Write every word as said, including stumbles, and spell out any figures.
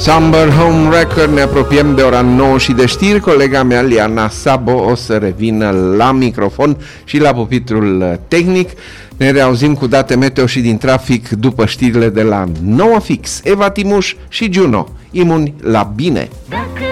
Summer Home Record. Ne apropiem de ora nouă și de știri. Colega mea, Liana Sabo, o să revină la microfon și la pupitrul tehnic. Ne reauzim cu date meteo și din trafic după știrile de la nouă fix. Eva Timuș și Juno, imuni la bine. Dacă